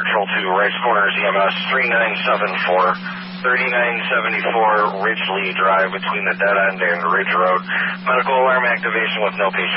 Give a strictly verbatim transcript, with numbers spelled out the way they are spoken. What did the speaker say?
Patrol two, Rice Corners, E M S three nine seven four, thirty-nine seventy-four Ridgely Drive between the dead end and Ridge Road. Medical alarm activation with no patient.